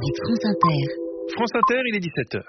avec France Inter. France Inter, il est 17h.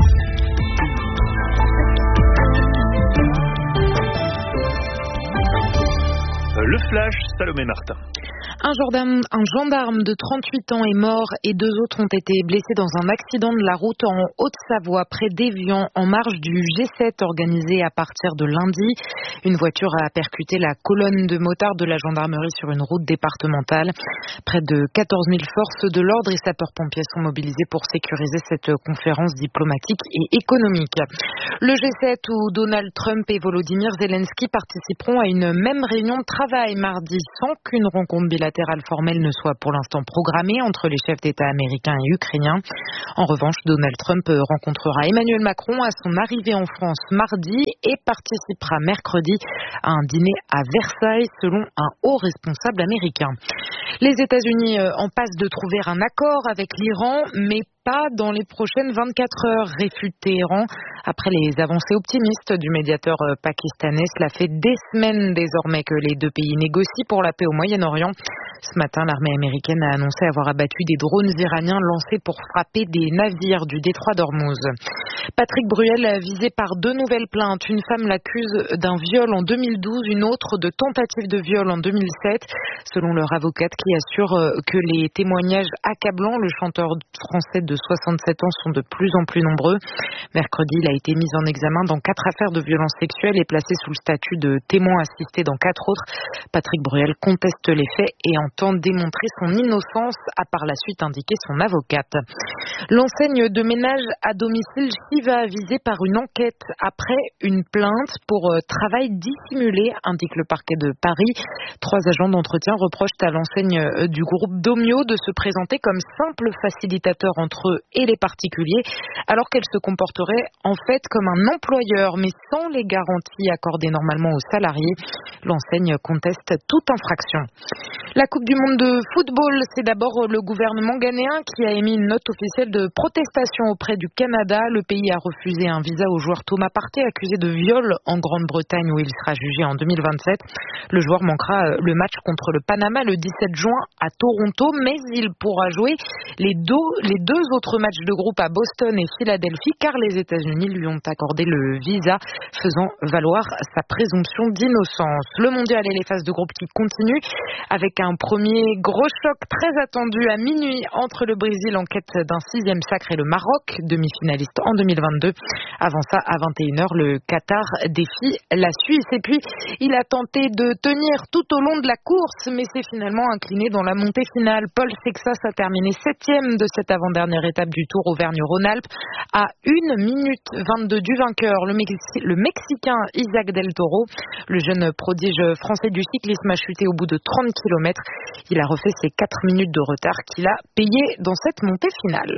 Le flash, Salomé Martin. Un gendarme de 38 ans est mort et 2 autres ont été blessés dans un accident de la route en Haute-Savoie, près d'Évian, en marge du G7 organisé à partir de lundi. Une voiture a percuté la colonne de motards de la gendarmerie sur une route départementale. Près de 14 000 forces de l'ordre et sapeurs-pompiers sont mobilisés pour sécuriser cette conférence diplomatique et économique. Le G7 où Donald Trump et Volodymyr Zelensky participeront à une même réunion de travail mardi sans qu'une rencontre bilatérale formelle ne soit pour l'instant programmée entre les chefs d'État américains et ukrainiens. En revanche, Donald Trump rencontrera Emmanuel Macron à son arrivée en France mardi et participera mercredi à un dîner à Versailles selon un haut responsable américain. Les États-Unis en passent de trouver un accord avec l'Iran, mais pas dans les prochaines 24 heures, réfute Téhéran. Après les avancées optimistes du médiateur pakistanais, cela fait des semaines désormais que les deux pays négocient pour la paix au Moyen-Orient. Ce matin, l'armée américaine a annoncé avoir abattu des drones iraniens lancés pour frapper des navires du détroit d'Ormuz. Patrick Bruel, visé par 2 nouvelles plaintes. Une femme l'accuse d'un viol en 2012, une autre de tentative de viol en 2007. Selon leur avocate qui assure que les témoignages accablants, le chanteur français de 67 ans sont de plus en plus nombreux. Mercredi, il a été mis en examen dans 4 affaires de violences sexuelles et placé sous le statut de témoin assisté dans 4 autres. Patrick Bruel conteste les faits et entend démontrer son innocence, a par la suite indiqué son avocate. L'enseigne de ménage à domicile Shiva visée par une enquête après une plainte pour travail dissimulé, indique le parquet de Paris. 3 agents d'entretien reprochent à l'enseigne du groupe Domio de se présenter comme simple facilitateur entre eux et les particuliers, alors qu'elle se comporterait en fait comme un employeur, mais sans les garanties accordées normalement aux salariés. L'enseigne conteste toute infraction. La Coupe du monde de football, c'est d'abord le gouvernement ghanéen qui a émis une note officielle de protestation auprès du Canada. Le pays a refusé un visa au joueur Thomas Partey accusé de viol en Grande-Bretagne où il sera jugé en 2027. Le joueur manquera le match contre le Panama le 17 juin à Toronto, mais il pourra jouer les deux autres matchs de groupe à Boston et Philadelphie car les États-Unis lui ont accordé le visa, faisant valoir sa présomption d'innocence. Le mondial et les phases de groupe qui continuent avec un premier gros choc très attendu à minuit entre le Brésil en quête d'un 6e sacre et le Maroc, demi-finaliste en 2022. Avant ça, à 21h, le Qatar défie la Suisse. Et puis, il a tenté de tenir tout au long de la course, mais s'est finalement incliné dans la montée finale. Paul Sexas a terminé 7e de cette avant-dernière étape du Tour Auvergne-Rhône-Alpes à 1 minute 22 du vainqueur, le Mexicain Isaac Del Toro. Le jeune prodige français du cyclisme a chuté au bout de 30 km. Il a refait ses 4 minutes de retard qu'il a payé dans cette montée finale.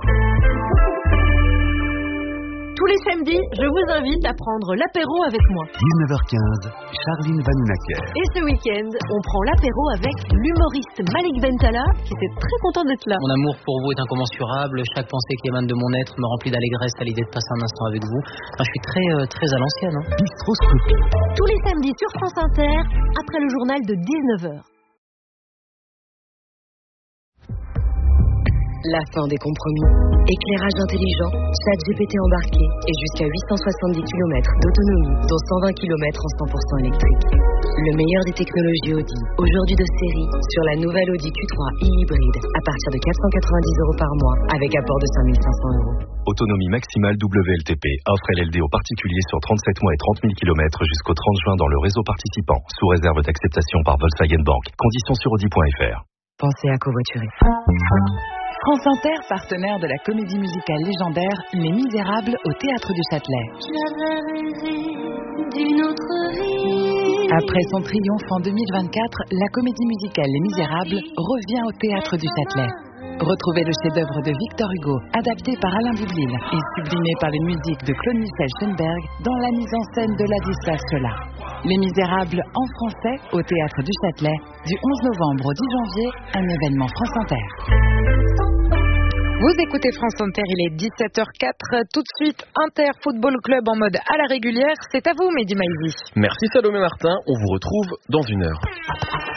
Tous les samedis, je vous invite à prendre l'apéro avec moi. 19h15, Charline Vanhoenacker. Et ce week-end, on prend l'apéro avec l'humoriste Malik Bentala, qui était très content d'être là. Mon amour pour vous est incommensurable. Chaque pensée qui émane de mon être me remplit d'allégresse à l'idée de passer un instant avec vous. Enfin, je suis très à l'ancienne. Bistroscopie. Tous les samedis sur France Inter, après le journal de 19h. La fin des compromis. Éclairage intelligent, ChatGPT embarqué et jusqu'à 870 km d'autonomie, dont 120 km en 100% électrique. Le meilleur des technologies Audi, aujourd'hui de série, sur la nouvelle Audi Q3 e-hybride, à partir de 490 € par mois, avec apport de 5 500 €. Autonomie maximale WLTP. Offre LLD aux particuliers sur 37 mois et 30 000 km jusqu'au 30 juin dans le réseau participant, sous réserve d'acceptation par Volkswagen Bank. Conditions sur Audi.fr. Pensez à covoiturer. France Inter, partenaire de la comédie musicale légendaire Les Misérables au Théâtre du Châtelet. Après son triomphe en 2024, la comédie musicale Les Misérables revient au Théâtre du Châtelet. Retrouvez le chef-d'œuvre de Victor Hugo, adapté par Alain Boublil et sublimé par les musiques de Claude Michel-Schoenberg dans la mise en scène de Ladislas Sola. Les Misérables en français au Théâtre du Châtelet, du 11 novembre au 10 janvier, un événement France Inter. Vous écoutez France Inter, il est 17h04. Tout de suite, Inter Football Club en mode à la régulière. C'est à vous, Mehdi Maizi. Merci Salomé Martin, on vous retrouve dans 1 heure.